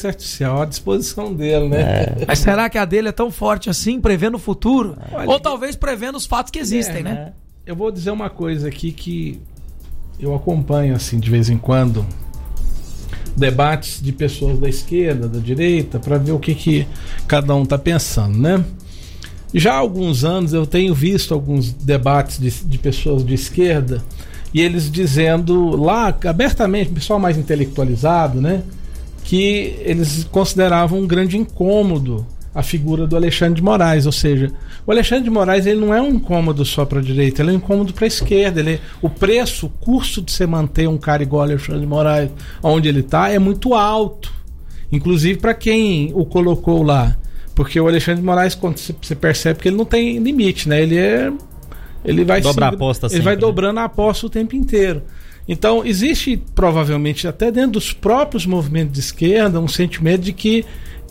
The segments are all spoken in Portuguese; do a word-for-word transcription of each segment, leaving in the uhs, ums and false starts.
inteligência artificial à disposição dele, né? É. Mas será que a dele é tão forte assim, prevendo o futuro? Olha, ou talvez prevendo os fatos que existem, é, né? Eu vou dizer uma coisa aqui que eu acompanho assim de vez em quando, debates de pessoas da esquerda, da direita, para ver o que, que cada um está pensando, né? Já há alguns anos eu tenho visto alguns debates de, de pessoas de esquerda e eles dizendo lá abertamente, pessoal mais intelectualizado, né, que eles consideravam um grande incômodo a figura do Alexandre de Moraes, ou seja, o Alexandre de Moraes ele não é um incômodo só para a direita, ele é um incômodo para a esquerda. Ele, o preço, o custo de você manter um cara igual Alexandre de Moraes onde ele está é muito alto, inclusive para quem o colocou lá, porque o Alexandre de Moraes, quando você percebe que ele não tem limite, né? Ele é, ele vai Dobra se, a aposta ele sempre, vai né? dobrando a aposta o tempo inteiro. Então existe provavelmente até dentro dos próprios movimentos de esquerda um sentimento de que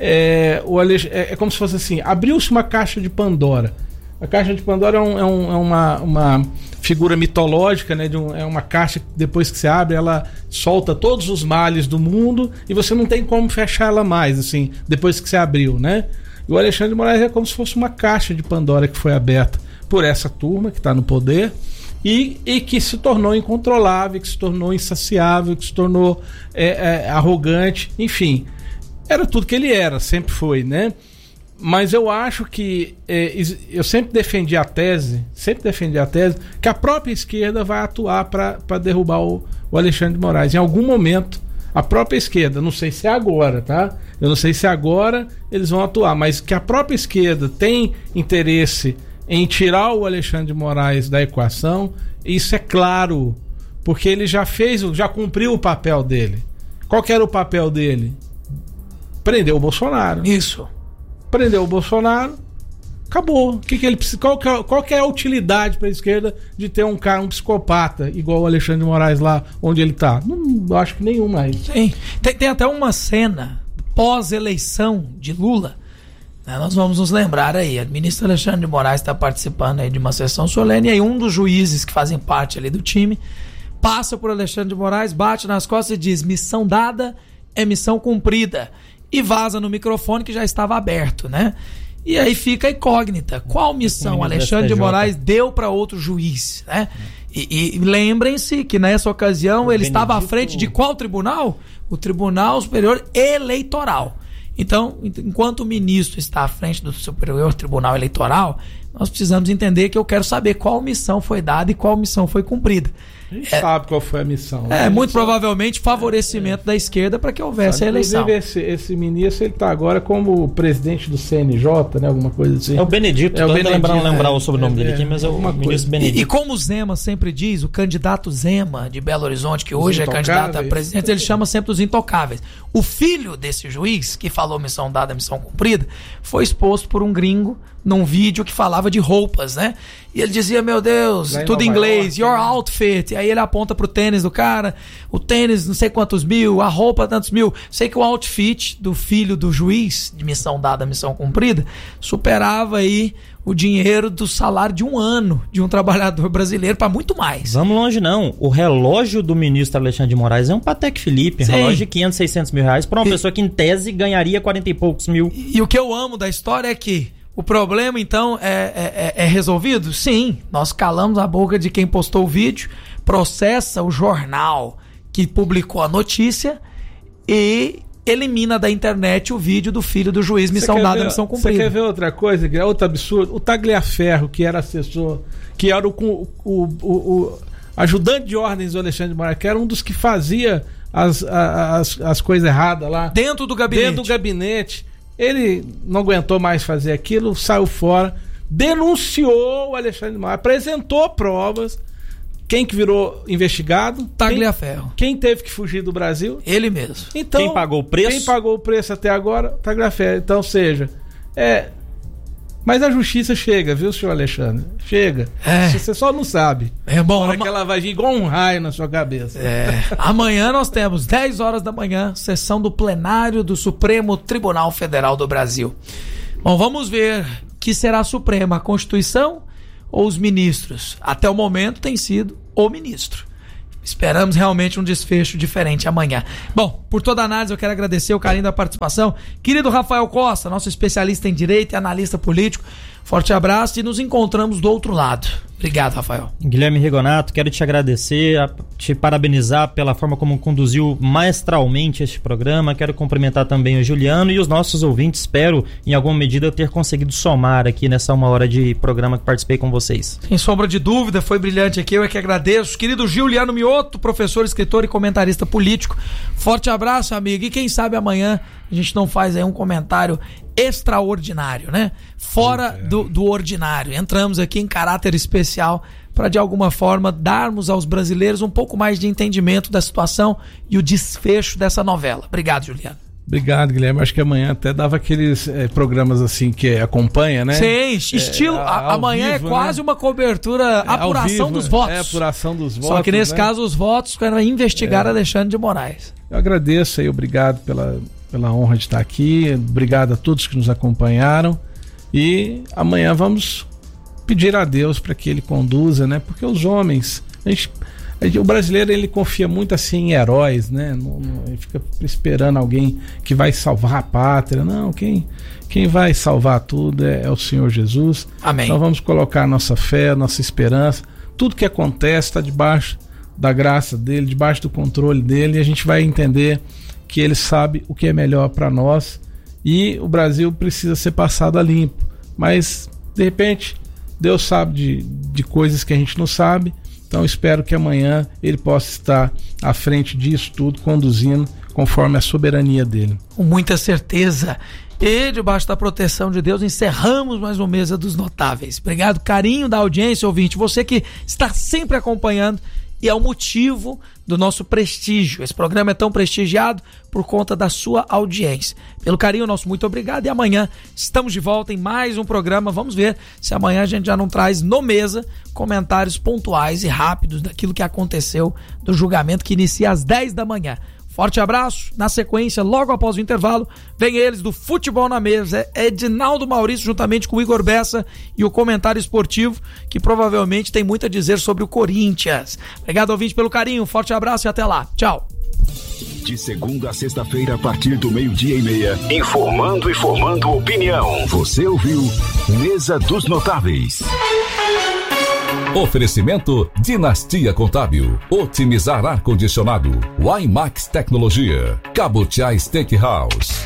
É, o Alex... é, é como se fosse assim, abriu-se uma caixa de Pandora. A caixa de Pandora é, um, é, um, é uma, uma figura mitológica, né, de um, é uma caixa que depois que você abre ela solta todos os males do mundo e você não tem como fechar ela mais, assim, depois que você abriu, né? E o Alexandre de Moraes é como se fosse uma caixa de Pandora que foi aberta por essa turma que está no poder e, e que se tornou incontrolável, que se tornou insaciável, que se tornou é, é, arrogante, enfim. Era tudo que ele era, sempre foi, né? Mas eu acho que é, eu sempre defendi a tese, sempre defendi a tese que a própria esquerda vai atuar para derrubar o, o Alexandre de Moraes. Em algum momento, a própria esquerda, não sei se é agora, tá? Eu não sei se agora eles vão atuar, mas que a própria esquerda tem interesse em tirar o Alexandre de Moraes da equação, isso é claro, porque ele já fez, já cumpriu o papel dele. Qual que era o papel dele? Prendeu o Bolsonaro. Isso. Prendeu o Bolsonaro, acabou. Que que ele, qual, que é, qual que é a utilidade para a esquerda de ter um cara, um psicopata, igual o Alexandre de Moraes lá onde ele tá? Não acho que nenhum mais. Sim. Tem, tem até uma cena pós-eleição de Lula, né? Nós vamos nos lembrar aí, o ministro Alexandre de Moraes está participando aí de uma sessão solene, e aí um dos juízes que fazem parte ali do time passa por Alexandre de Moraes, bate nas costas e diz: missão dada é missão cumprida. E vaza no microfone que já estava aberto, né? E aí fica a incógnita. Qual missão Alexandre de Moraes deu para outro juiz, né? E, e lembrem-se que nessa ocasião ele estava à frente de qual tribunal? O Tribunal Superior Eleitoral. Então, enquanto o ministro está à frente do Superior Tribunal Eleitoral, nós precisamos entender que eu quero saber qual missão foi dada e qual missão foi cumprida. A gente é, sabe qual foi a missão. É, muito sabe. Provavelmente favorecimento é, é. da esquerda para que houvesse sabe, a eleição. Esse, esse ministro ele está agora como presidente do C N J, né? Alguma coisa assim. É o Benedito, é o Benedito lembrar, é, lembrar o sobrenome é, dele aqui, mas é o ministro coisa. Benedito. E, e como o Zema sempre diz, o candidato Zema de Belo Horizonte, que hoje é candidato a presidente, ele chama sempre os intocáveis. O filho desse juiz, que falou missão dada, missão cumprida, foi exposto por um gringo num vídeo que falava de roupas, né? E ele dizia, meu Deus, Lá tudo em inglês, York, your né? outfit. E aí ele aponta pro tênis do cara, o tênis não sei quantos mil, a roupa tantos mil. Sei que o outfit do filho do juiz, de missão dada, missão cumprida, superava aí o dinheiro do salário de um ano de um trabalhador brasileiro para muito mais. Vamos longe não. O relógio do ministro Alexandre de Moraes é um Patek Philippe, Sim. relógio de quinhentos, seiscentos mil reais para uma e... pessoa que em tese ganharia quarenta e poucos mil. E, e o que eu amo da história é que o problema, então, é, é, é resolvido? Sim, nós calamos a boca de quem postou o vídeo, processa o jornal que publicou a notícia e elimina da internet o vídeo do filho do juiz, missão dada, ver, missão cumprida. Você quer ver outra coisa, que é outro absurdo? O Tagliaferro, que era assessor, que era o, o, o, o ajudante de ordens do Alexandre de Moraes, que era um dos que fazia as, as, as coisas erradas lá. Dentro do gabinete. Dentro do gabinete. Ele não aguentou mais fazer aquilo, saiu fora, denunciou o Alexandre de Moraes, apresentou provas. Quem que virou investigado? Tagliaferro. Quem, quem teve que fugir do Brasil? Ele mesmo. Então, quem pagou o preço? Quem pagou o preço até agora? Tagliaferro. Então, ou seja, é... Mas a justiça chega, viu, senhor Alexandre? Chega. É. Você só não sabe. É bom. Ama... que ela vai vir igual um raio na sua cabeça. É. Amanhã nós temos, dez horas da manhã, sessão do plenário do Supremo Tribunal Federal do Brasil. Bom, vamos ver que será a Suprema, a Constituição ou os ministros? Até o momento tem sido o ministro. Esperamos realmente um desfecho diferente amanhã. Bom, por toda a análise eu quero agradecer o carinho da participação. Querido Rafael Costa, nosso especialista em direito e analista político, forte abraço e nos encontramos do outro lado. Obrigado, Rafael. Guilherme Rigonato, quero te agradecer, te parabenizar pela forma como conduziu maestralmente este programa. Quero cumprimentar também o Juliano e os nossos ouvintes. Espero, em alguma medida, ter conseguido somar aqui nessa uma hora de programa que participei com vocês. Sem sombra de dúvida, foi brilhante aqui, eu é que agradeço. Querido Juliano Mioto, professor, escritor e comentarista político. Forte abraço, amigo. E quem sabe amanhã a gente não faz aí um comentário extraordinário, né? Fora é. do, do ordinário. Entramos aqui em caráter especial para, de alguma forma, darmos aos brasileiros um pouco mais de entendimento da situação e o desfecho dessa novela. Obrigado, Juliano. Obrigado, Guilherme. Acho que amanhã até dava aqueles é, programas assim que acompanha, né? Sim, estilo. É, a, amanhã vivo, é quase né? uma cobertura, é, apuração vivo, dos votos. É, apuração dos votos. Só que nesse né? caso, os votos para investigar é. Alexandre de Moraes. Eu agradeço aí, obrigado pela, pela honra de estar aqui. Obrigado a todos que nos acompanharam. E amanhã vamos pedir a Deus para que Ele conduza, né? Porque os homens, a gente. O brasileiro, ele confia muito assim em heróis, né? Não, não, ele fica esperando alguém que vai salvar a pátria. Não, quem, quem vai salvar tudo é, é o Senhor Jesus. Amém. Então vamos colocar a nossa fé, a nossa esperança. Tudo que acontece está debaixo da graça dele, debaixo do controle dele, e a gente vai entender que ele sabe o que é melhor para nós, e o Brasil precisa ser passado a limpo. Mas, de repente, Deus sabe de, de coisas que a gente não sabe. Então espero que amanhã ele possa estar à frente disso tudo, conduzindo conforme a soberania dele. Com muita certeza. E debaixo da proteção de Deus, encerramos mais uma Mesa dos Notáveis. Obrigado, carinho da audiência, ouvinte. Você que está sempre acompanhando e é o motivo do nosso prestígio. Esse programa é tão prestigiado por conta da sua audiência. Pelo carinho, nosso muito obrigado. E amanhã estamos de volta em mais um programa. Vamos ver se amanhã a gente já não traz no Mesa comentários pontuais e rápidos daquilo que aconteceu do julgamento que inicia às dez da manhã. Forte abraço. Na sequência, logo após o intervalo, vem eles do Futebol na Mesa. É Edinaldo Maurício, juntamente com o Igor Bessa e o comentário esportivo, que provavelmente tem muito a dizer sobre o Corinthians. Obrigado, ouvinte, pelo carinho. Forte abraço e até lá. Tchau. De segunda a sexta-feira, a partir do meio-dia e meia, informando e formando opinião. Você ouviu Mesa dos Notáveis. Oferecimento Dinastia Contábil, otimizar ar-condicionado, Wimax Tecnologia, Cabutiá Steakhouse.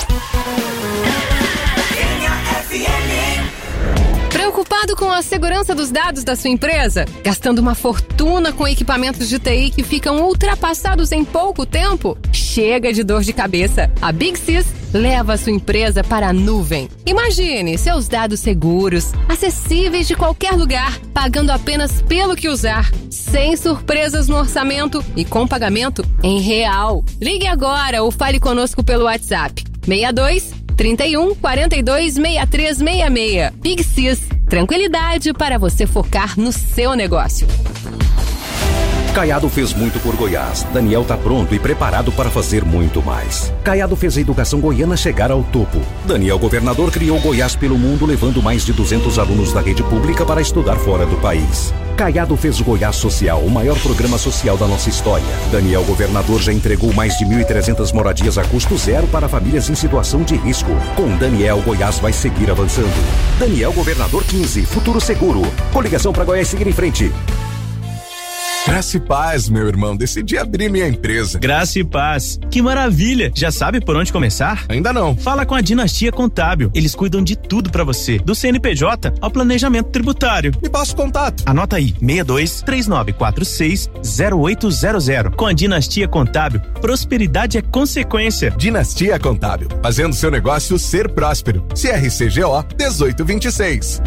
Preocupado com a segurança dos dados da sua empresa? Gastando uma fortuna com equipamentos de T I que ficam ultrapassados em pouco tempo? Chega de dor de cabeça. A Big Sys leva a sua empresa para a nuvem. Imagine seus dados seguros, acessíveis de qualquer lugar, pagando apenas pelo que usar, sem surpresas no orçamento e com pagamento em real. Ligue agora ou fale conosco pelo WhatsApp seis dois, trinta e um, quarenta e dois, sessenta e três sessenta e seis. Big Sys, tranquilidade para você focar no seu negócio. Caiado fez muito por Goiás. Daniel tá pronto e preparado para fazer muito mais. Caiado fez a educação goiana chegar ao topo. Daniel, governador, criou Goiás pelo mundo, levando mais de duzentos alunos da rede pública para estudar fora do país. Caiado fez o Goiás Social, o maior programa social da nossa história. Daniel, governador, já entregou mais de mil e trezentas moradias a custo zero para famílias em situação de risco. Com Daniel, Goiás vai seguir avançando. Daniel, governador quinze, futuro seguro. Coligação para Goiás seguir em frente. Graça e paz, meu irmão. Decidi abrir minha empresa. Graça e paz. Que maravilha. Já sabe por onde começar? Ainda não. Fala com a Dinastia Contábil. Eles cuidam de tudo pra você, do C N P J ao planejamento tributário. Me passa o contato. Anota aí, seis dois, três nove quatro seis, zero oito zero zero. Com a Dinastia Contábil, prosperidade é consequência. Dinastia Contábil, fazendo seu negócio ser próspero. C R C G O dezoito vinte e seis.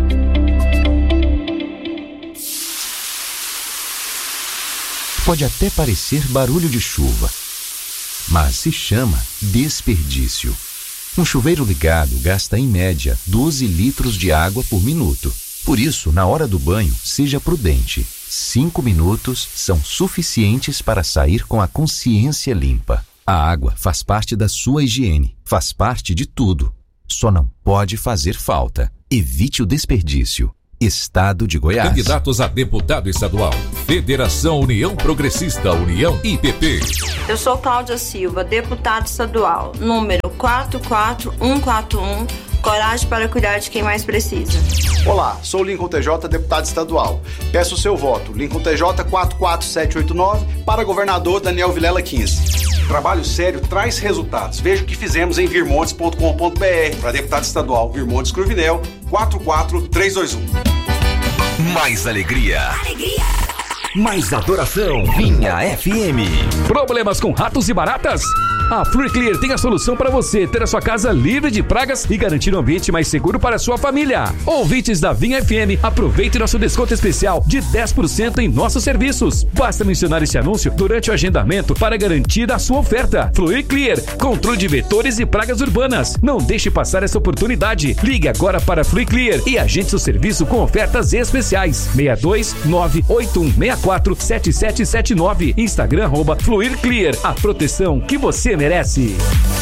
Pode até parecer barulho de chuva, mas se chama desperdício. Um chuveiro ligado gasta em média doze litros de água por minuto. Por isso, na hora do banho, seja prudente. Cinco minutos são suficientes para sair com a consciência limpa. A água faz parte da sua higiene, faz parte de tudo. Só não pode fazer falta. Evite o desperdício. Estado de Goiás. Candidatos a deputado estadual. Federação União Progressista, União I P P. Eu sou Cláudia Silva, deputado estadual, número quatro quatro um quatro um. Coragem para cuidar de quem mais precisa. Olá, sou Lincoln T J, deputado estadual. Peço o seu voto. Lincoln T J quatro quatro sete oito nove para governador Daniel Vilela quinze. Trabalho sério traz resultados. Veja o que fizemos em virmontes ponto com ponto b r. Para deputado estadual, Virmontes Cruvinel, quatro quatro três dois um. Mais alegria. Alegria. Mais adoração. Vinha F M. Problemas com ratos e baratas? A Flea Clear tem a solução para você ter a sua casa livre de pragas e garantir um ambiente mais seguro para a sua família. Ouvintes da Vinha F M, aproveite nosso desconto especial de dez por cento em nossos serviços. Basta mencionar esse anúncio durante o agendamento para garantir a sua oferta. Flea Clear, controle de vetores e pragas urbanas. Não deixe passar essa oportunidade. Ligue agora para Flea Clear e agende seu serviço com ofertas especiais. seis dois nove oito um seis quatro sete sete sete nove. Instagram arroba Fluir Clear. A proteção que você merece.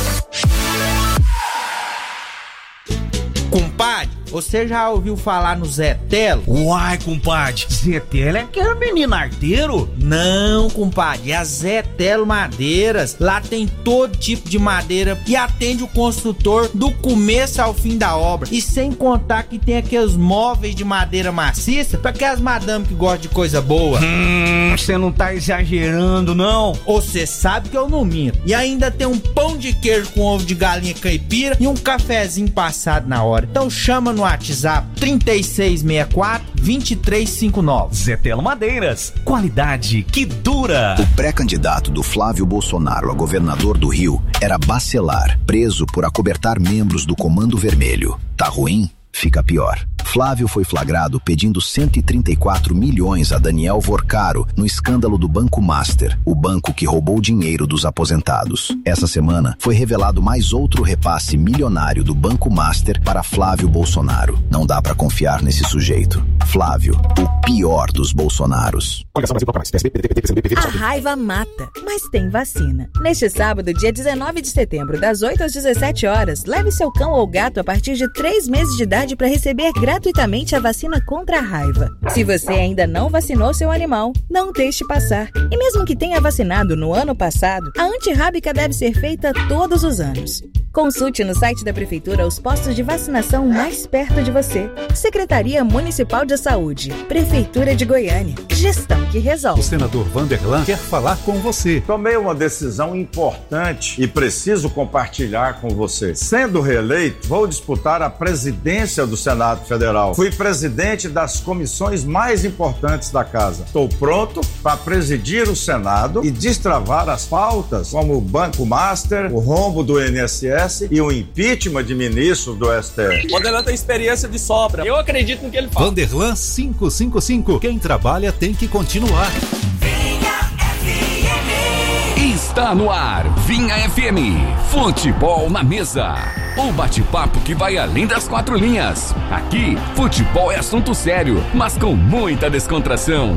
Compadre, você já ouviu falar no Zé Telo? Uai, compadre, Zé Telo é aquele menino arteiro? Não, compadre, é a Zé Telo Madeiras. Lá tem todo tipo de madeira e atende o construtor do começo ao fim da obra. E sem contar que tem aqueles móveis de madeira maciça para aquelas madame que gostam de coisa boa. Hum, você não tá exagerando, não? Você sabe que eu não minto. E ainda tem um pão de queijo com ovo de galinha caipira e um cafezinho passado na hora. Então chama no WhatsApp trinta e seis sessenta e quatro, vinte e três cinquenta e nove. Zé Telo Madeiras, qualidade que dura. O pré-candidato do Flávio Bolsonaro a governador do Rio era Bacelar, preso por acobertar membros do Comando Vermelho. Tá ruim? Fica pior. Flávio foi flagrado pedindo cento e trinta e quatro milhões a Daniel Vorcaro no escândalo do Banco Master, o banco que roubou o dinheiro dos aposentados. Essa semana foi revelado mais outro repasse milionário do Banco Master para Flávio Bolsonaro. Não dá pra confiar nesse sujeito. Flávio, o pior dos Bolsonaros. A raiva mata, mas tem vacina. Neste sábado, dia dezenove de setembro, das oito às dezessete horas, leve seu cão ou gato a partir de três meses de idade para receber gratuitamente a vacina contra a raiva. Se você ainda não vacinou seu animal, não deixe passar. E mesmo que tenha vacinado no ano passado, a antirrábica deve ser feita todos os anos. Consulte no site da Prefeitura os postos de vacinação mais perto de você. Secretaria Municipal de Saúde. Prefeitura de Goiânia. Gestão que resolve. O senador Vanderlan quer falar com você. Tomei uma decisão importante e preciso compartilhar com você. Sendo reeleito, vou disputar a presidência do Senado Federal. Fui presidente das comissões mais importantes da casa. Estou pronto para presidir o Senado e destravar as pautas como o Banco Master, o rombo do I N S S e o impeachment de ministros do S T F. Vanderlan tem experiência de sobra. Eu acredito no que ele fala. Vanderlan quinhentos e cinquenta e cinco. Quem trabalha tem que continuar. Está no ar, Vinha F M. Futebol na mesa. O bate-papo que vai além das quatro linhas. Aqui, futebol é assunto sério, mas com muita descontração.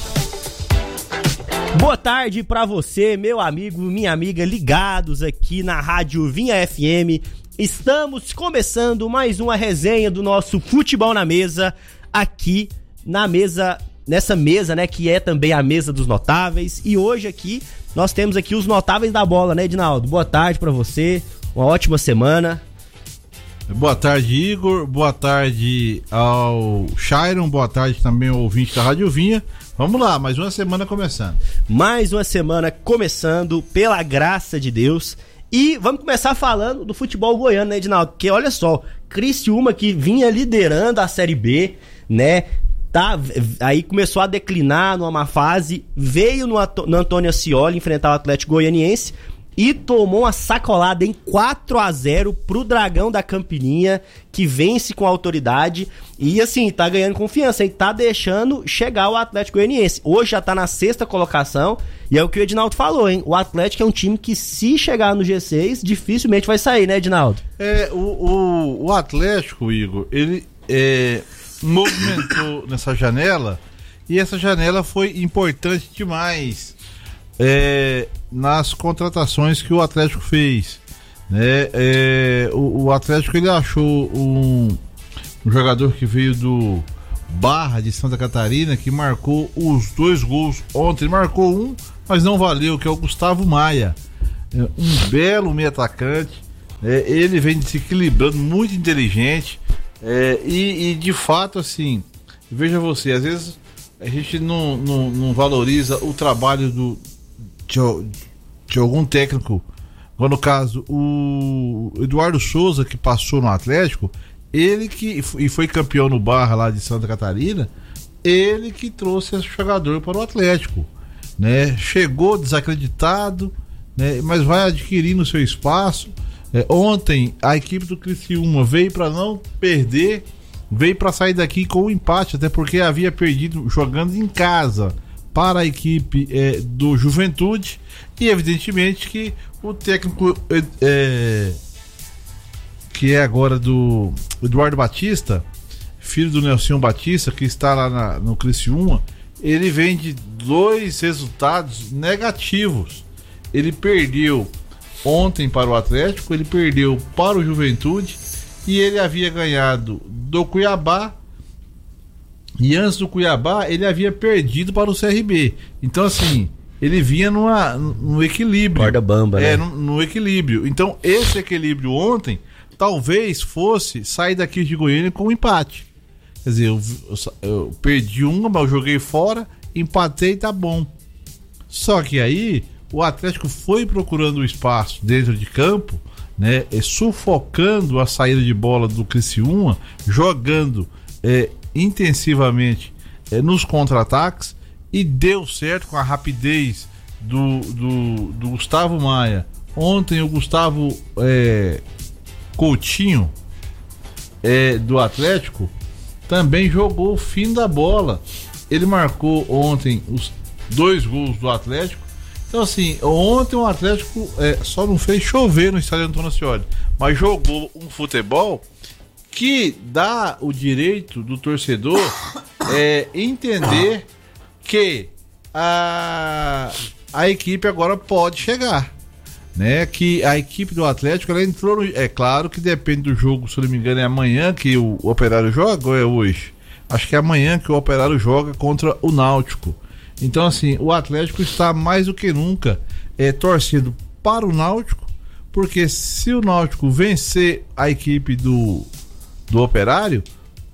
Boa tarde pra você, meu amigo, minha amiga, ligados aqui na Rádio Vinha F M. Estamos começando mais uma resenha do nosso Futebol na Mesa, aqui na mesa, nessa mesa, né, que é também a mesa dos notáveis. E hoje aqui, nós temos aqui os notáveis da bola, né, Edinaldo? Boa tarde pra você, uma ótima semana. Boa tarde, Igor, boa tarde ao Shairon, boa tarde também ao ouvinte da Rádio Vinha. Vamos lá, mais uma semana começando. Mais uma semana começando, pela graça de Deus. E vamos começar falando do futebol goiano, né, Edinaldo? Porque olha só, Criciúma que vinha liderando a Série B, né? Tá, aí começou a declinar numa má fase, veio no, no Antônio Ascioli enfrentar o Atlético Goianiense e tomou uma sacolada em quatro a zero pro Dragão da Campininha, que vence com autoridade e assim, tá ganhando confiança, e tá deixando chegar o Atlético Goianiense. Hoje já tá na sexta colocação e é o que o Edinaldo falou, hein? O Atlético é um time que, se chegar no G seis, dificilmente vai sair, né, Edinaldo? É, o, o, o Atlético, Igor, ele é, movimentou nessa janela e essa janela foi importante demais. É, nas contratações que o Atlético fez, né? É, o, o Atlético ele achou um, um jogador que veio do Barra de Santa Catarina, que marcou os dois gols ontem. Ele marcou um, mas não valeu, que é o Gustavo Maia. É um belo meio atacante. É, ele vem se equilibrando, muito inteligente. É, e, e de fato, assim, veja você, às vezes a gente não, não, não valoriza o trabalho do, de, de algum técnico. No caso, o Eduardo Souza, que passou no Atlético, ele que e foi campeão no Barra lá de Santa Catarina, ele que trouxe esse jogador para o Atlético, né? Chegou desacreditado, né? Mas vai adquirindo seu espaço. É, ontem a equipe do Criciúma veio para não perder, veio para sair daqui com um empate, até porque havia perdido jogando em casa para a equipe é, do Juventude, e evidentemente que o técnico é, é, que é agora do Eduardo Batista, filho do Nelson Batista, que está lá na, no Criciúma, ele vem de dois resultados negativos. Ele perdeu ontem para o Atlético, ele perdeu para o Juventude, e ele havia ganhado do Cuiabá, e antes do Cuiabá ele havia perdido para o C R B. Então assim, ele vinha numa, no equilíbrio. Corda bamba, né? É, no, no equilíbrio. Então esse equilíbrio ontem talvez fosse sair daqui de Goiânia com um empate. Quer dizer, eu, eu, eu perdi uma, mas eu joguei fora, empatei, tá bom. Só que aí o Atlético foi procurando o espaço dentro de campo, né, sufocando a saída de bola do Criciúma, jogando é, intensivamente é, nos contra-ataques, e deu certo com a rapidez do, do, do Gustavo Maia. Ontem o Gustavo é, Coutinho é, do Atlético também jogou o fim da bola. Ele marcou ontem os dois gols do Atlético. Então assim, ontem o Atlético é, só não fez chover no estádio Antônio Ascioli, mas jogou um futebol que dá o direito do torcedor é, entender que a, a equipe agora pode chegar, né? Que a equipe do Atlético, ela entrou no, é claro que depende do jogo, se não me engano é amanhã que o, o Operário joga ou é hoje? Acho que é amanhã que o Operário joga contra o Náutico. Então assim, o Atlético está mais do que nunca é, torcendo para o Náutico, porque se o Náutico vencer a equipe do, do Operário,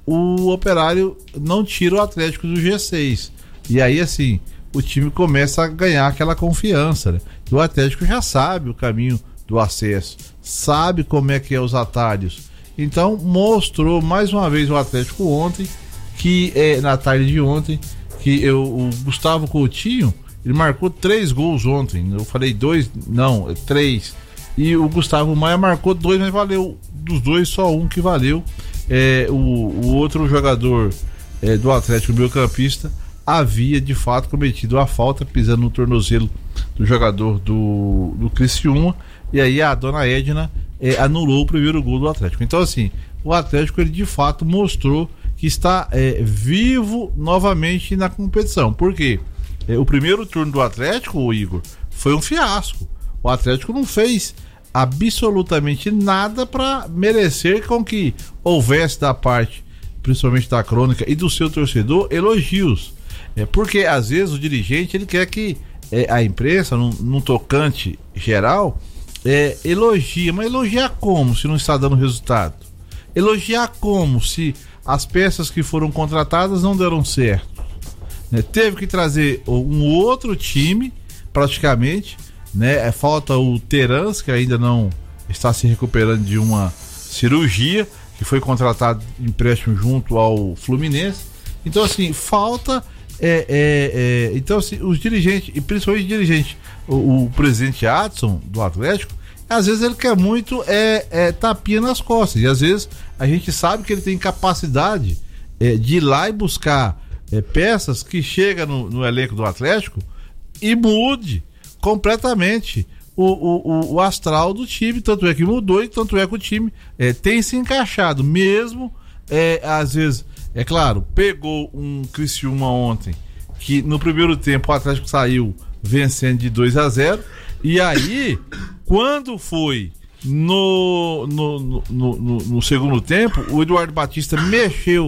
o Operário não tira o Atlético do G seis. E aí assim, o time começa a ganhar aquela confiança, né? E o Atlético já sabe o caminho do acesso, sabe como é que é os atalhos. Então mostrou mais uma vez o Atlético ontem, que é, na tarde de ontem, que eu, o Gustavo Coutinho, ele marcou três gols ontem. Eu falei dois, não, três. E o Gustavo Maia marcou dois, mas valeu dos dois só um que valeu. É, o, o outro jogador é, do Atlético, meio campista, havia de fato cometido a falta, pisando no tornozelo do jogador do, do Criciúma, e aí a dona Edna é, anulou o primeiro gol do Atlético. Então assim, o Atlético ele de fato mostrou que está é, vivo novamente na competição. Por quê? É, o primeiro turno do Atlético, o Igor, foi um fiasco. O Atlético não fez absolutamente nada para merecer com que houvesse da parte, principalmente da crônica e do seu torcedor, elogios. É, porque às vezes o dirigente ele quer que é, a imprensa, num, num tocante geral, é, elogie. Mas elogiar como se não está dando resultado? Elogiar como se as peças que foram contratadas não deram certo, né? Teve que trazer um outro time praticamente, né? Falta o Terans, que ainda não está se recuperando de uma cirurgia, que foi contratado em empréstimo junto ao Fluminense. Então assim, falta é, é, é, então assim, os dirigentes, e principalmente o dirigente, o, o presidente Adson do Atlético, às vezes ele quer muito é, é, tapinha nas costas, e às vezes a gente sabe que ele tem capacidade é, de ir lá e buscar é, peças que chegam no, no elenco do Atlético e mude completamente o, o, o astral do time. Tanto é que mudou, e tanto é que o time é, tem se encaixado, mesmo é, às vezes, é claro, pegou um Criciúma ontem que no primeiro tempo o Atlético saiu vencendo de dois a zero, e aí quando foi no, no, no, no, no segundo tempo, o Eduardo Batista mexeu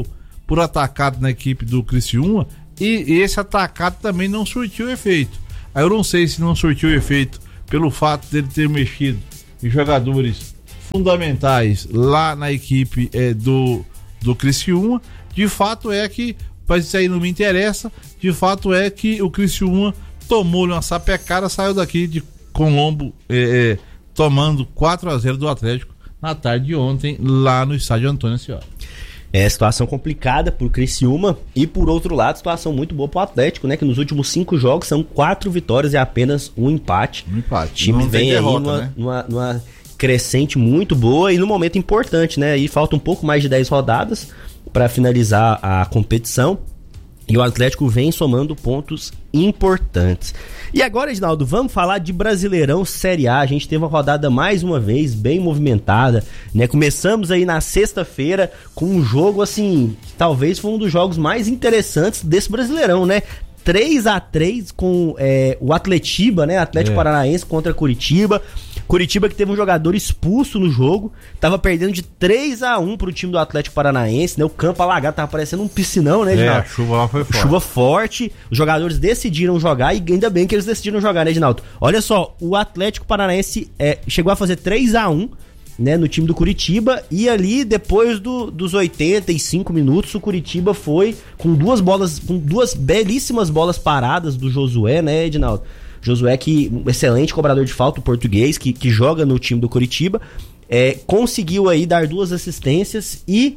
por atacado na equipe do Criciúma, e, e esse atacado também não surtiu efeito. Aí eu não sei se não surtiu efeito pelo fato dele ter mexido em jogadores fundamentais lá na equipe é, do, do Criciúma. De fato é que, mas isso aí não me interessa, de fato é que o Criciúma tomou-lhe uma sapecada, saiu daqui de Colombo é, é, tomando quatro a zero do Atlético na tarde de ontem lá no estádio Antônio Ascioli. É situação complicada pro Criciúma e, por outro lado, situação muito boa pro Atlético, né? Que nos últimos cinco jogos são quatro vitórias e apenas um empate. Um empate. O time não vem derrota, aí numa, né? numa, numa crescente muito boa e num momento importante, né? E falta um pouco mais de dez rodadas para finalizar a competição. E o Atlético vem somando pontos importantes. E agora, Edinaldo, vamos falar de Brasileirão Série A. A gente teve uma rodada mais uma vez bem movimentada, né? Começamos aí na sexta-feira com um jogo assim, que talvez foi um dos jogos mais interessantes desse Brasileirão, né? três a três com é, o Atletiba, né? Atlético é. Paranaense contra Curitiba. Curitiba que teve um jogador expulso no jogo, tava perdendo de três a um pro time do Atlético Paranaense, né? O campo alagado, tava parecendo um piscinão, né, Edinaldo? É, a chuva lá foi forte. Chuva forte, os jogadores decidiram jogar e ainda bem que eles decidiram jogar, né, Edinaldo? Olha só, o Atlético Paranaense é, chegou a fazer três a um, né, no time do Curitiba, e ali depois do, dos oitenta e cinco minutos o Curitiba foi com duas bolas, com duas belíssimas bolas paradas do Josué, né, Edinaldo? Josué, que um excelente cobrador de falta, o português, que, que joga no time do Curitiba, é, conseguiu aí dar duas assistências e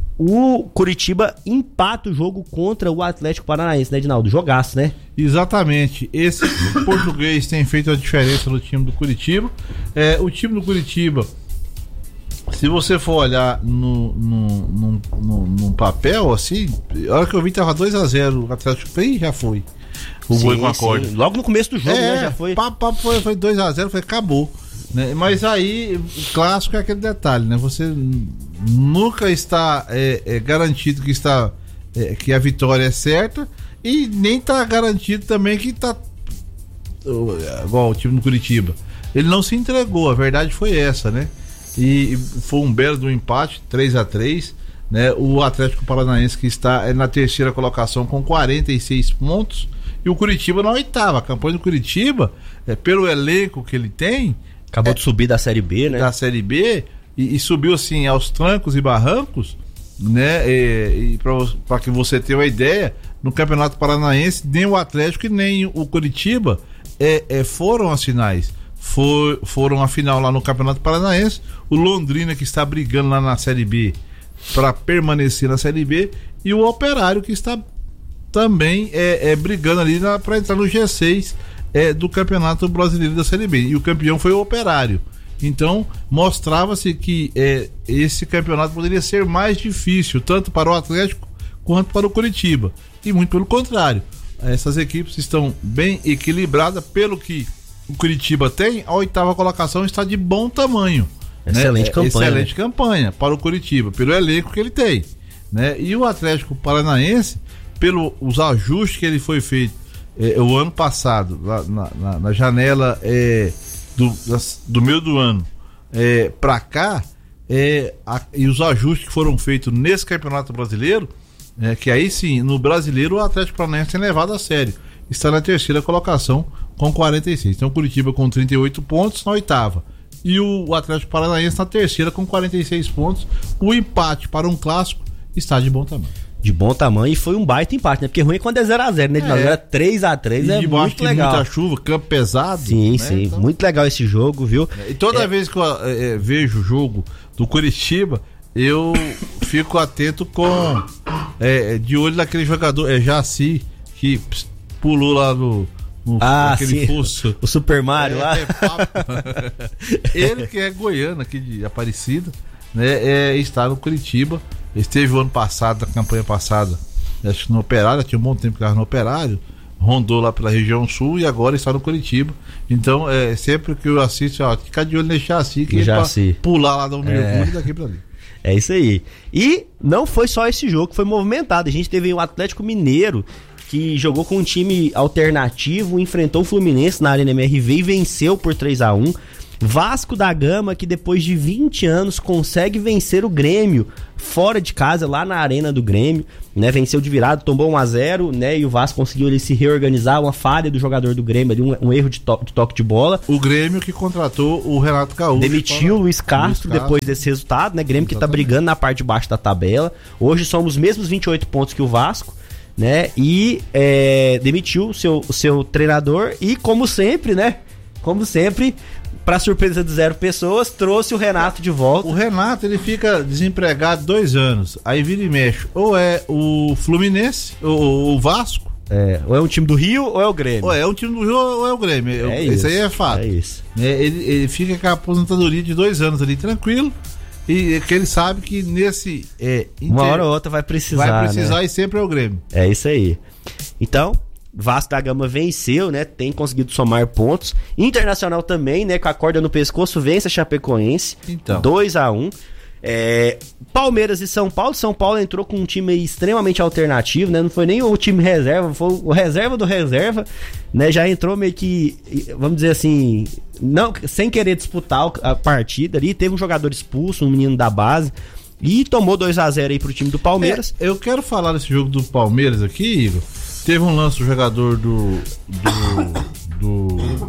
o Curitiba empata o jogo contra o Atlético Paranaense, né, Edinaldo? Jogaço, né? Exatamente. Esse português tem feito a diferença no time do Curitiba. É, o time do Curitiba, se você for olhar no, no, no, no, no papel, assim, a hora que eu vi tava dois a zero, o Atlético Ih, já foi. O sim, gol com a corda. Logo no começo do jogo, é, né? Já foi. Pá, pá, foi, foi dois a zero, foi, acabou. Né? Mas aí, o clássico é aquele detalhe, né? Você nunca está é, é, garantido que, está, é, que a vitória é certa e nem está garantido também que está igual o time do Curitiba. Ele não se entregou, a verdade foi essa, né? E foi um belo do empate, três a três, né? O Atlético Paranaense que está na terceira colocação com quarenta e seis pontos e o Curitiba na oitava. A campanha do Curitiba, é, pelo elenco que ele tem, acabou é, de subir da Série B, né? Da Série B e, e subiu assim aos trancos e barrancos, né? E, e para que você tenha uma ideia, no Campeonato Paranaense nem o Atlético e nem o Curitiba é, é, foram às finais. For, foram à final lá no Campeonato Paranaense. O Londrina que está brigando lá na Série B para permanecer na Série B e o Operário que está também é, é brigando ali para entrar no G seis é, do Campeonato Brasileiro da Série B. E o campeão foi o Operário. Então mostrava-se que é, esse campeonato poderia ser mais difícil tanto para o Atlético quanto para o Curitiba. E muito pelo contrário, essas equipes estão bem equilibradas. Pelo que o Curitiba tem, a oitava colocação está de bom tamanho. Excelente né? campanha. Excelente né? campanha para o Curitiba, pelo elenco que ele tem. Né? E o Atlético Paranaense, pelos ajustes que ele foi feito é, o ano passado, lá, na, na, na janela é, do, do meio do ano é, para cá, é, a, e os ajustes que foram feitos nesse Campeonato Brasileiro, é, que aí sim, no Brasileiro o Atlético Paranaense tem levado a sério. Está na terceira colocação com quarenta e seis. Então Curitiba com trinta e oito pontos na oitava. E o Atlético Paranaense na terceira com quarenta e seis pontos. O empate para um clássico está de bom tamanho. De bom tamanho e foi um baita empate, né? Porque ruim é quando é zero a zero, né? É. Era três a três, é muito legal. Muita chuva, campo pesado. Sim, né? sim. Então... muito legal esse jogo, viu? E toda é... vez que eu é, vejo o jogo do Curitiba, eu fico atento com... É, de olho naquele jogador, é Jaci, que pulou lá no... No, ah, aquele sim. Fusso. O Super Mario é, lá. É ele que é goiano aqui de Aparecida, né? É, está no Curitiba. Esteve o ano passado, na campanha passada, acho que no Operário, tinha um bom tempo que estava no Operário, rondou lá pela região sul e agora está no Curitiba. Então, é, sempre que eu assisto, ó, fica de olho nesse Jaci, que ele pular lá do mergulho é. daqui pra ali. É isso aí. E não foi só esse jogo que foi movimentado. A gente teve o Atlético Mineiro, que jogou com um time alternativo, enfrentou o Fluminense na Arena M R V e venceu por três a um. Vasco da Gama, que depois de vinte anos consegue vencer o Grêmio fora de casa, lá na arena do Grêmio, né? Venceu de virada, tomou um a zero, né? E o Vasco conseguiu ele se reorganizar, uma falha do jogador do Grêmio ali, um, um erro de, to- de toque de bola. O Grêmio que contratou o Renato Gaúcho. Demitiu o Luiz Castro depois desse resultado, né? Grêmio que tá brigando na parte de baixo da tabela. Hoje somos os mesmos vinte e oito pontos que o Vasco, né? E é, demitiu o seu, o seu treinador e, como sempre, né? Como sempre, pra surpresa de zero pessoas, trouxe o Renato de volta. O Renato, ele fica desempregado dois anos, aí vira e mexe. Ou é o Fluminense, ou o Vasco. É, ou é um time do Rio ou é o Grêmio. Ou é um time do Rio ou é o Grêmio. É isso, isso aí é fato. É isso. É, ele, ele fica com a aposentadoria de dois anos ali, tranquilo. E que ele sabe que nesse... É, Uma hora ou outra vai precisar, Vai precisar, né? E sempre é o Grêmio. É isso aí. Então... Vasco da Gama venceu, né? Tem conseguido somar pontos. Internacional também, né? Com a corda no pescoço, vence a Chapecoense. Então. dois a um. É, Palmeiras e São Paulo. São Paulo entrou com um time extremamente alternativo, né? Não foi nem o time reserva, foi o reserva do reserva, né? Já entrou meio que, vamos dizer assim, não, sem querer disputar a partida ali. Teve um jogador expulso, um menino da base. E tomou dois a zero aí pro time do Palmeiras. É, eu quero falar desse jogo do Palmeiras aqui, Igor. Teve um lance do jogador do do, do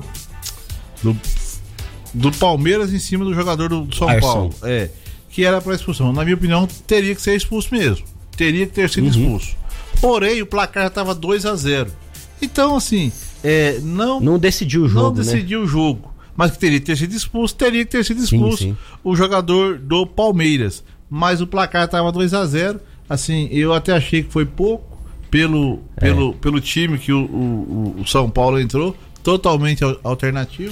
do do Palmeiras em cima do jogador do São Arson. Paulo, é, que era para expulsão. Na minha opinião, teria que ser expulso mesmo. Teria que ter sido uhum. expulso. Porém, o placar já estava dois a zero. Então, assim, é, não não decidiu o jogo, não decidiu né? o jogo, mas que teria que ter sido expulso, teria que ter sido expulso sim, sim. o jogador do Palmeiras. Mas o placar estava dois a zero. Assim, eu até achei que foi pouco. Pelo, é. pelo, pelo time que o, o, o São Paulo entrou, totalmente alternativo.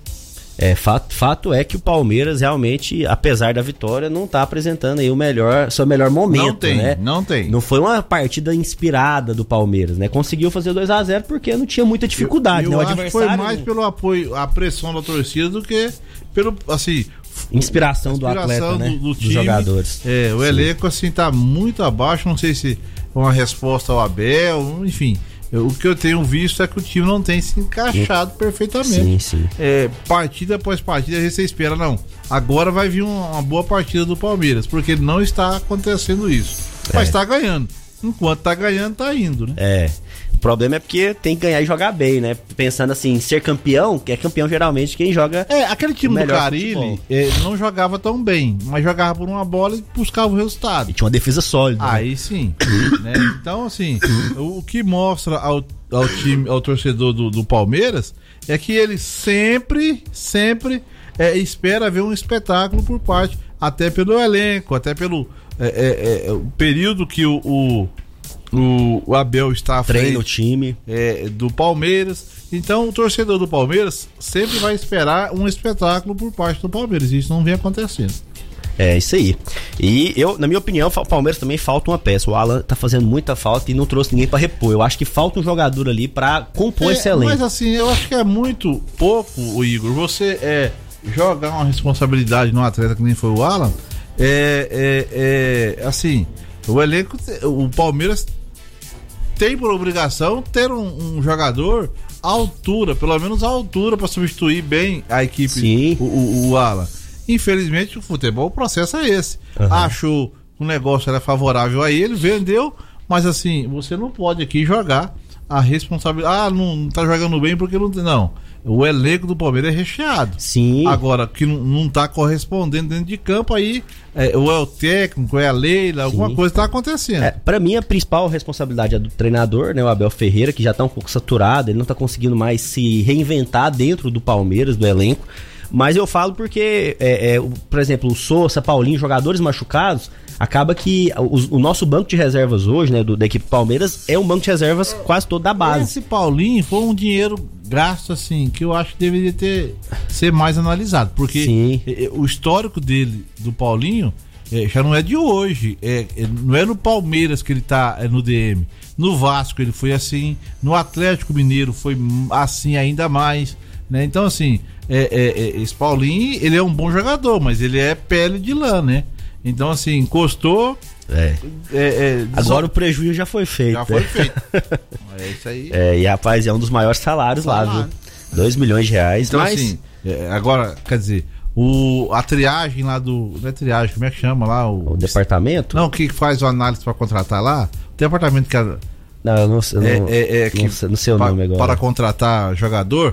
É, fato, fato é que o Palmeiras realmente, apesar da vitória, não está apresentando aí o melhor, seu melhor momento, não tem, né? Não tem. Não foi uma partida inspirada do Palmeiras, né? Conseguiu fazer dois a zero porque não tinha muita dificuldade, eu, eu né? O acho adversário que foi mais pelo apoio, a pressão da torcida do que pelo, assim... Inspiração, do atleta, né? Do, do time, dos jogadores. É, o Sim. elenco, assim, tá muito abaixo, não sei se uma resposta ao Abel, enfim... Eu, o que eu tenho visto é que o time não tem se encaixado sim. perfeitamente. Sim, sim. É, partida após partida, a gente você espera, não. Agora vai vir uma, uma boa partida do Palmeiras, porque não está acontecendo isso. É. Mas está ganhando. Enquanto está ganhando, está indo, né? É. O problema é porque tem que ganhar e jogar bem, né? Pensando assim, ser campeão, que é campeão geralmente quem joga. É, aquele time do Carille é, não jogava tão bem, mas jogava por uma bola e buscava o resultado. E tinha uma defesa sólida. Aí né? sim. né? Então, assim, o, o que mostra ao, ao time, ao torcedor do, do Palmeiras é que ele sempre, sempre é, espera ver um espetáculo por parte, até pelo elenco, até pelo é, é, é, o período que o, o O, o Abel está à frente treina o time é, do Palmeiras. Então o torcedor do Palmeiras sempre vai esperar um espetáculo por parte do Palmeiras. Isso não vem acontecendo. É isso aí. E eu, na minha opinião, o Palmeiras também falta uma peça. O Alan tá fazendo muita falta e não trouxe ninguém para repor. Eu acho que falta um jogador ali para compor é, esse elenco. Mas assim, eu acho que é muito pouco, o Igor, você é, jogar uma responsabilidade no atleta que nem foi o Alan. É, é, é assim, o elenco, o Palmeiras tem por obrigação ter um, um jogador à altura, pelo menos à altura, para substituir bem a equipe, Sim. o, o, o Alan. Infelizmente, o futebol, o processo é esse. Uhum. Achou que o negócio era favorável a ele, vendeu, mas assim, você não pode aqui jogar a responsabilidade. Ah, não, não tá jogando bem porque não tem. Não. O elenco do Palmeiras é recheado. Sim. Agora, que não, não tá correspondendo dentro de campo, aí é, ou é o técnico, é a Leila, alguma Sim. coisa tá acontecendo. É, pra mim, a principal responsabilidade é do treinador, né? O Abel Ferreira, que já tá um pouco saturado, ele não tá conseguindo mais se reinventar dentro do Palmeiras, do elenco. Mas eu falo porque, é, é, por exemplo, o Sousa, Paulinho, jogadores machucados, acaba que o, o nosso banco de reservas hoje, né, do, da equipe Palmeiras, é um banco de reservas quase todo da base. Esse Paulinho foi um dinheiro gasto, assim, que eu acho que deveria ter, ser mais analisado, porque Sim. o histórico dele, do Paulinho, é, já não é de hoje, é, é, não é no Palmeiras que ele tá é, no D M, no Vasco ele foi assim, no Atlético Mineiro foi assim ainda mais, né? Então assim, é, é, é, esse Paulinho, ele é um bom jogador, mas ele é pele de lã, né? Então assim, encostou. É. É, é, Agora só... o prejuízo já foi feito. Já foi feito. É isso aí. É, e rapaz, é um dos maiores salários Salário. lá, viu? dois milhões de reais. Então mas... assim, É, agora, quer dizer, o, a triagem lá do. Não é triagem, como é que chama lá? O, o departamento? Não, que faz a análise para contratar lá. O departamento que é. Não, eu não, eu é, não, é, é, que, não, sei, não sei o pra, nome agora. Para contratar jogador.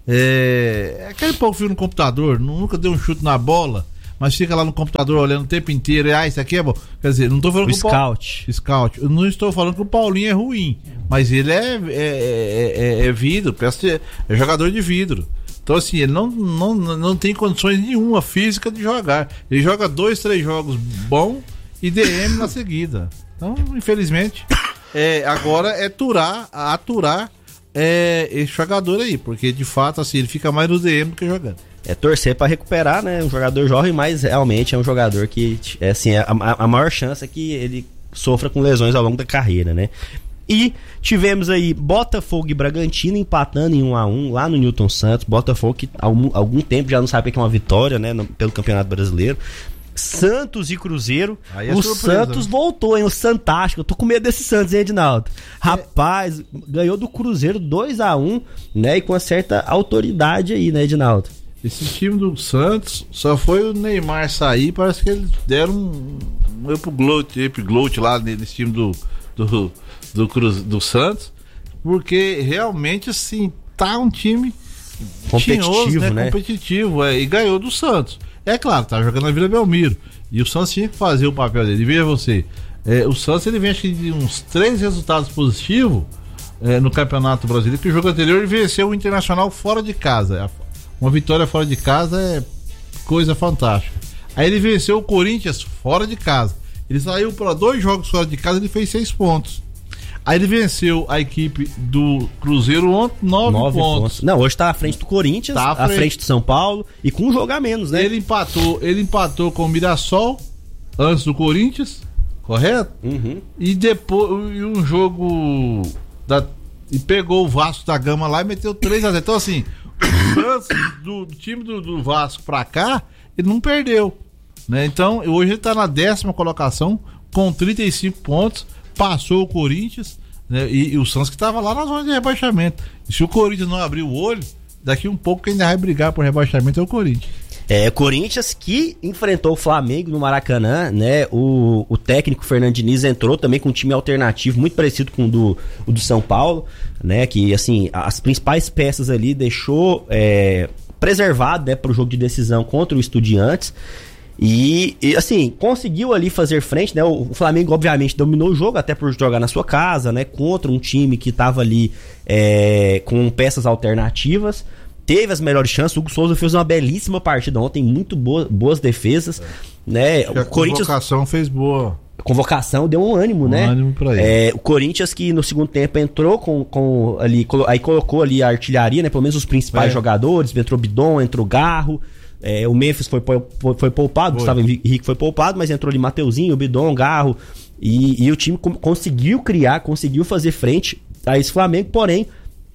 É, é aquele povo que fica no computador, nunca deu um chute na bola, mas fica lá no computador olhando o tempo inteiro. E, ah, isso aqui é bom. Quer dizer, não tô falando o que o scout. Paul... Scout. Eu não estou falando que o Paulinho é ruim, mas ele é, é, é, é vidro, parece é jogador de vidro. Então, assim, ele não, não, não tem condições nenhuma física de jogar. Ele joga dois, três jogos bons e D M na seguida. Então, infelizmente, é, agora é aturar, aturar é, esse jogador aí, porque de fato, assim, ele fica mais no D M do que jogando. É torcer para recuperar, né? Um jogador jovem, mas realmente é um jogador que, é, assim, a, a maior chance é que ele sofra com lesões ao longo da carreira, né? E tivemos aí Botafogo e Bragantino empatando em um a um lá no Newton Santos. Botafogo que há algum, algum tempo já não sabe o que é uma vitória, né? No, pelo Campeonato Brasileiro. Santos e Cruzeiro. Aí é o surpresa, Santos, né? Voltou, hein? O Santástico. Eu tô com medo desse Santos, hein, Edinaldo? Rapaz, é. Ganhou do Cruzeiro dois a um, né? E com uma certa autoridade aí, né, Edinaldo? Esse time do Santos só foi o Neymar sair. Parece que eles deram um, um upgloat, upgloat lá nesse time do, do, do, Cruz, do Santos. Porque realmente, assim, tá um time competitivo, tinhoso, né? né? Competitivo, é, e ganhou do Santos. É claro, tá jogando na Vila Belmiro. E o Santos tinha que fazer o papel dele. Veja você, é, o Santos ele vem acho que de uns três resultados positivos é, no Campeonato Brasileiro, que o jogo anterior ele venceu o Internacional fora de casa. Uma vitória fora de casa é coisa fantástica. Aí ele venceu o Corinthians fora de casa. Ele saiu para dois jogos fora de casa, ele fez seis pontos. Aí ele venceu a equipe do Cruzeiro ontem, nove, nove pontos. pontos. Não, hoje tá à frente do Corinthians, tá à, frente. à frente do São Paulo e com um jogo a menos, né? Ele empatou, ele empatou com o Mirassol antes do Corinthians, correto? Uhum. E depois e um jogo da, e pegou o Vasco da Gama lá e meteu três a zero. Então assim, o Santos do, do time do, do Vasco pra cá, ele não perdeu, né? Então hoje ele tá na décima colocação com trinta e cinco pontos. Passou o Corinthians, né, e, e o Santos que estava lá na zona de rebaixamento. E se o Corinthians não abrir o olho, daqui um pouco quem ainda vai brigar por rebaixamento é o Corinthians. É, Corinthians que enfrentou o Flamengo no Maracanã, né? O, o técnico Fernando Diniz entrou também com um time alternativo, muito parecido com o do, o do São Paulo, né? Que, assim, as principais peças ali deixou é, preservado, né, para o jogo de decisão contra o Estudiantes. E, e assim, conseguiu ali fazer frente, né? O, o Flamengo obviamente dominou o jogo, até por jogar na sua casa, né? Contra um time que tava ali é, com peças alternativas. Teve as melhores chances. O Hugo Souza fez uma belíssima partida ontem, muito boa, boas defesas, é. né? Acho o a Corinthians convocação fez boa. A convocação deu um ânimo, um né? ânimo pra ele. É, o Corinthians que no segundo tempo entrou com, com ali, aí colocou ali a artilharia, né? Pelo menos os principais é. jogadores, entrou Bidon, entrou Garro. É, o Memphis foi, foi, foi poupado, o Gustavo Henrique foi poupado, mas entrou ali Mateuzinho, o Bidon, Garro, e, e o time com, conseguiu criar, conseguiu fazer frente a esse Flamengo, porém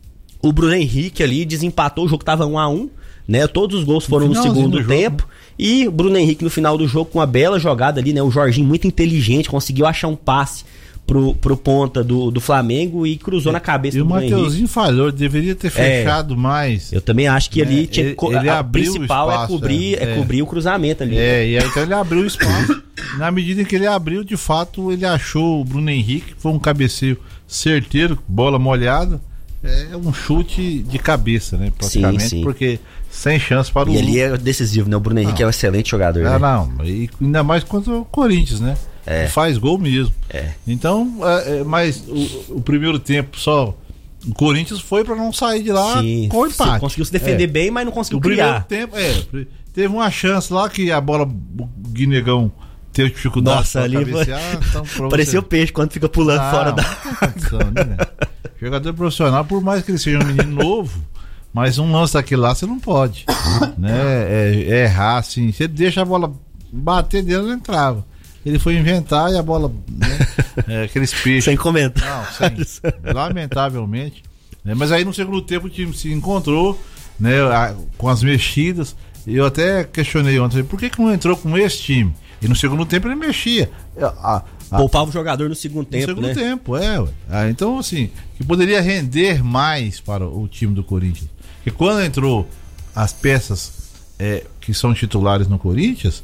o Bruno Henrique ali desempatou, o jogo tava um a um, né? Todos os gols foram no, no segundo tempo, jogo, né? E o Bruno Henrique no final do jogo com uma bela jogada ali, né? O Jorginho muito inteligente, conseguiu achar um passe Pro, pro ponta do, do Flamengo e cruzou é, na cabeça do Bruno Henrique. E o Mateuzinho falhou, deveria ter fechado é, mais. Eu também acho que ali é, tinha, ele, ele a, a abriu principal o espaço, é, cobrir, é. é cobrir o cruzamento ali. É, e aí então ele abriu o espaço. Na medida em que ele abriu, de fato, ele achou o Bruno Henrique, foi um cabeceio certeiro, bola molhada. É um chute de cabeça, né? Praticamente, sim, sim. Porque sem chance para o. E ali é decisivo, né? O Bruno Henrique não. é um excelente jogador. Ah, né? Não, e ainda mais contra o Corinthians, né? É. Faz gol mesmo. É. Então, é, mas o, o primeiro tempo só. O Corinthians foi para não sair de lá sim, com empate. Conseguiu se defender é. bem, mas não conseguiu o criar. Primeiro tempo, é. Teve uma chance lá que a bola, o Guinegão teve dificuldade. Nossa, ali cabecear, então, parecia o peixe quando fica pulando ah, fora da. Condição, né? Jogador profissional, por mais que ele seja um menino novo, mas um lance daquele lá você não pode, né? É, é errar assim. Você deixa a bola bater dele, não entrava. Ele foi inventar e a bola, né? É, aqueles peixes. Sem comentar. Não, sem. Lamentavelmente. Né? Mas aí no segundo tempo o time se encontrou, né? A, com as mexidas. Eu até questionei ontem, por que, que não entrou com esse time? E no segundo tempo ele mexia. A, a, Poupava o jogador no segundo tempo, no segundo né? tempo, é. Ah, então, assim, que poderia render mais para o time do Corinthians. Porque quando entrou as peças é, que são titulares no Corinthians,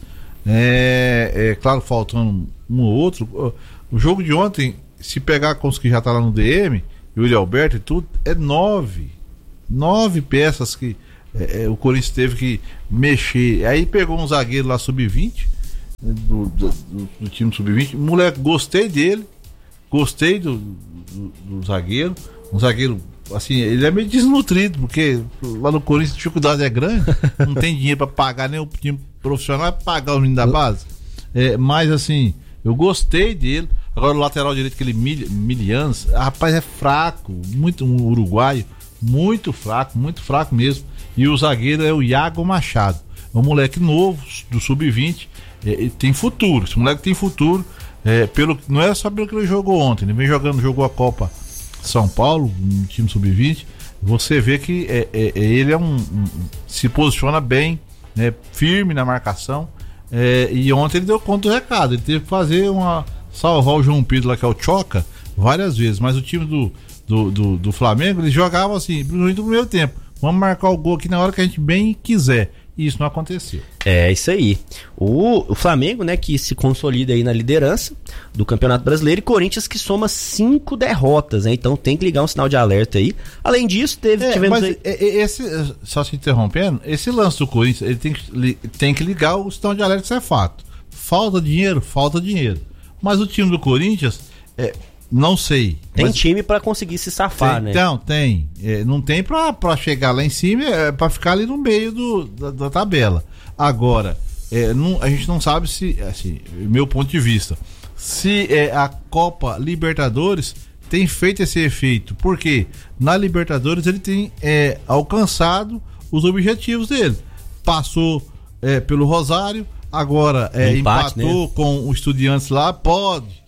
é, é claro, faltando um ou outro. O jogo de ontem, se pegar com os que já tá lá no D M, o William Alberto e tudo, é nove. Nove peças que é, o Corinthians teve que mexer. Aí pegou um zagueiro lá sub vinte, do, do, do time sub vinte. Moleque, gostei dele. Gostei do, do, do zagueiro. Um zagueiro, assim, ele é meio desnutrido, porque lá no Corinthians a dificuldade é grande. Não tem dinheiro pra pagar nem o time profissional, pra pagar o menino da base. É, mas assim, eu gostei dele. Agora o lateral direito, aquele Mil, Milians, rapaz, é fraco, muito um uruguaio, muito fraco, muito fraco mesmo. E o zagueiro é o Iago Machado, é um moleque novo, do sub vinte, é, tem futuro, esse moleque tem futuro, é, pelo, não é só pelo que ele jogou ontem, ele vem jogando, jogou a Copa São Paulo, no time sub vinte, você vê que é, é, ele é um, um, se posiciona bem, né, firme na marcação, é, e ontem ele deu conta do recado, ele teve que fazer uma... salvar o João Pedro lá, que é o Choca, várias vezes, mas o time do, do, do, do Flamengo, eles jogavam assim, principalmente no primeiro tempo, vamos marcar o gol aqui na hora que a gente bem quiser, e isso não aconteceu. É, isso aí. O, o Flamengo, né, que se consolida aí na liderança do Campeonato Brasileiro, e Corinthians que soma cinco derrotas, né, então tem que ligar um sinal de alerta aí. Além disso, teve... É, tivemos mas aí... esse, só se interrompendo, esse lance do Corinthians, ele tem que, tem que ligar o sinal de alerta, isso é fato. Falta dinheiro, falta dinheiro. Mas o time do Corinthians, é, não sei. Tem mas... time pra conseguir se safar, tem, né? Então, tem. É, não tem pra, pra chegar lá em cima, é pra ficar ali no meio do, da, da tabela. Agora, é, não, a gente não sabe se, assim, meu ponto de vista, se é, a Copa Libertadores tem feito esse efeito. Porque na Libertadores ele tem é, alcançado os objetivos dele. Passou é, pelo Rosário. Agora é, empate, empatou, né, com o Estudiantes lá, pode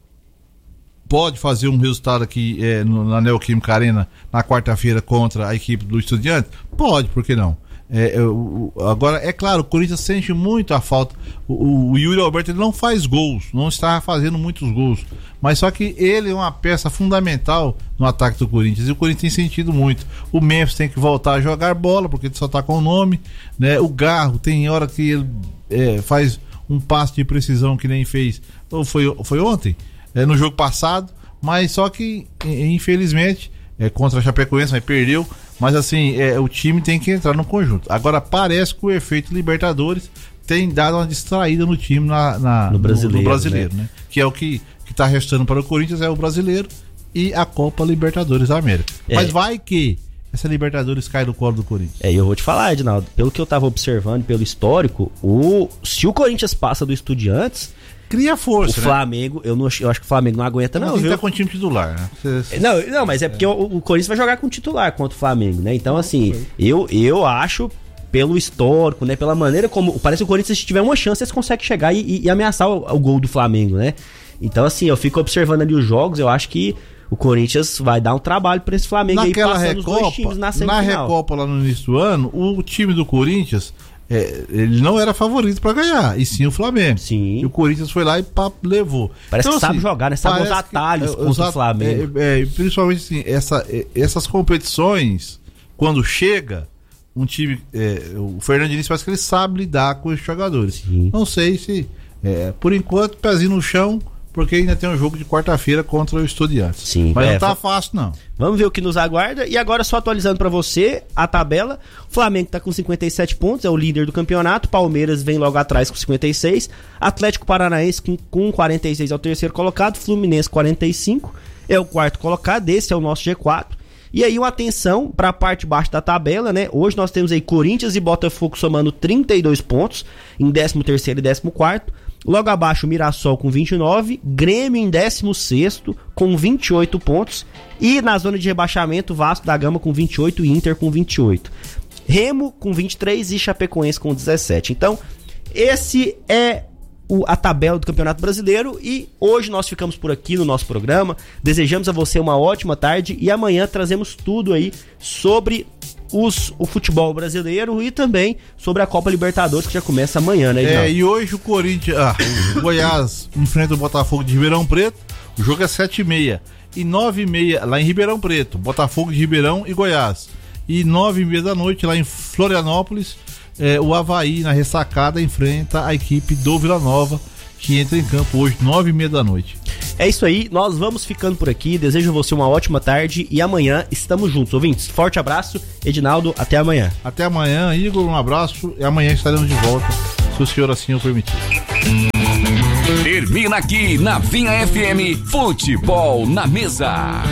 pode fazer um resultado aqui é, no, na Neoquímica Arena na quarta-feira contra a equipe do Estudiantes? Pode, por que não? É, é, o, agora, é claro, o Corinthians sente muito a falta. O, o Yuri Alberto ele não faz gols, não está fazendo muitos gols, mas só que ele é uma peça fundamental no ataque do Corinthians, e o Corinthians tem sentido muito. O Memphis tem que voltar a jogar bola, porque ele só está com o nome, né? O Garro tem hora que ele É, faz um passe de precisão que nem fez, ou foi, foi ontem, é, no jogo passado, mas só que infelizmente é, contra a Chapecoense, mas perdeu. Mas assim, é, o time tem que entrar no conjunto. Agora parece que o efeito Libertadores tem dado uma distraída no time na, na, no brasileiro, no, no brasileiro né? né? Que é o que está restando para o Corinthians, é o brasileiro e a Copa Libertadores da América. É. Mas vai que essa Libertadores cai do colo do Corinthians. É, eu vou te falar, Edinaldo, pelo que eu tava observando, pelo histórico, o, se o Corinthians passa do Estudiantes, cria força, o Flamengo, né? eu, não, eu acho que o Flamengo não aguenta não, viu? Tá com o time titular, né? Você, não, não, mas é porque é. o, o Corinthians vai jogar com o titular contra o Flamengo, né? Então, assim, eu, eu acho, pelo histórico, né? Pela maneira como, parece que o Corinthians, se tiver uma chance, eles conseguem chegar e, e, e ameaçar o, o gol do Flamengo, né? Então, assim, eu fico observando ali os jogos, eu acho que o Corinthians vai dar um trabalho para esse Flamengo naquela aí, passando Recopa, os dois times na semifinal. Na Recopa lá no início do ano, o time do Corinthians, é, ele não era favorito para ganhar, e sim o Flamengo. Sim. E o Corinthians foi lá e pá, levou. Parece então, que sabe assim, jogar, né? Sabe os atalhos que, contra o Flamengo. É, é, principalmente assim, essa, essas competições, quando chega um time, é, o Fernando Diniz parece que ele sabe lidar com os jogadores. Sim. Não sei se, é, por enquanto, pezinho no chão, porque ainda tem um jogo de quarta-feira contra o Estudiantes. Sim, mas é, não tá fácil, não. Vamos ver o que nos aguarda. E agora, só atualizando pra você a tabela: o Flamengo tá com cinquenta e sete pontos, é o líder do campeonato. Palmeiras vem logo atrás com cinquenta e seis. Atlético Paranaense com, com quarenta e seis é o terceiro colocado. Fluminense quarenta e cinco é o quarto colocado. Esse é o nosso G quatro. E aí, uma atenção para a parte de baixo da tabela, né? Hoje nós temos aí Corinthians e Botafogo somando trinta e dois pontos em décimo terceiro e décimo quarto. Logo abaixo, Mirassol com vinte e nove, Grêmio em décimo sexto com vinte e oito pontos, e na zona de rebaixamento, Vasco da Gama com vinte e oito e Inter com vinte e oito. Remo com vinte e três e Chapecoense com dezessete. Então, esse é o, a tabela do Campeonato Brasileiro, e hoje nós ficamos por aqui no nosso programa. Desejamos a você uma ótima tarde e amanhã trazemos tudo aí sobre Os, o futebol brasileiro e também sobre a Copa Libertadores, que já começa amanhã, né, Edinaldo? É, e hoje o Corinthians, ah, o Goiás enfrenta o Botafogo de Ribeirão Preto. O jogo é sete e meia e nove e meia lá em Ribeirão Preto, Botafogo de Ribeirão e Goiás. E nove e meia da noite, lá em Florianópolis, é, o Avaí, na ressacada, enfrenta a equipe do Vila Nova, que entra em campo hoje, nove e meia da noite. É isso aí, nós vamos ficando por aqui. Desejo a você uma ótima tarde e amanhã estamos juntos, ouvintes. Forte abraço, Edinaldo, até amanhã. Até amanhã, Igor, um abraço e amanhã estaremos de volta, se o senhor assim o permitir. Termina aqui na Vinha F M, Futebol na Mesa.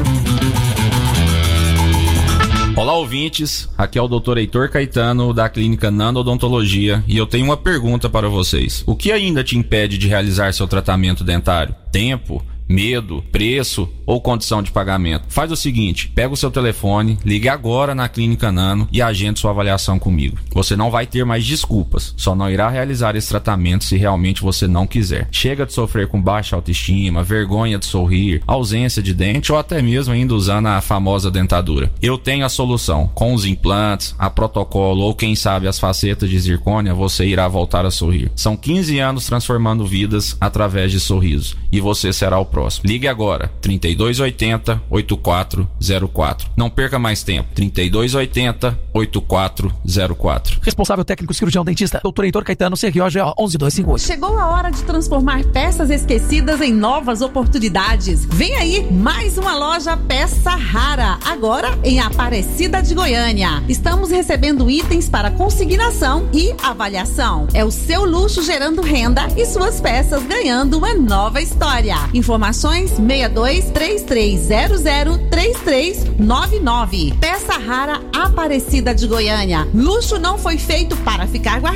Olá, ouvintes, aqui é o doutor Heitor Caetano da Clínica Nando Odontologia e eu tenho uma pergunta para vocês. O que ainda te impede de realizar seu tratamento dentário? Tempo? Medo, preço ou condição de pagamento? Faz o seguinte, pega o seu telefone, ligue agora na Clínica Nano e agende sua avaliação comigo. Você não vai ter mais desculpas, só não irá realizar esse tratamento se realmente você não quiser. Chega de sofrer com baixa autoestima, vergonha de sorrir, ausência de dente ou até mesmo ainda usando a famosa dentadura. Eu tenho a solução. Com os implantes, a protocolo ou quem sabe as facetas de zircônia, você irá voltar a sorrir. São quinze anos transformando vidas através de sorrisos e você será o próximo. Ligue agora, trinta e dois oitenta, oitenta e quatro zero quatro. Não perca mais tempo, trinta e dois oitenta, oitenta e quatro zero quatro. Responsável técnico cirurgião dentista, doutor Heitor Caetano, C R O G O onze dois cinco oito. Chegou a hora de transformar peças esquecidas em novas oportunidades. Vem aí mais uma loja Peça Rara, agora em Aparecida de Goiânia. Estamos recebendo itens para consignação e avaliação. É o seu luxo gerando renda e suas peças ganhando uma nova história. Informações seis dois três três zero zero três três nove nove. Peça Rara, Aparecida de Goiânia. Luxo não foi feito para ficar guardado.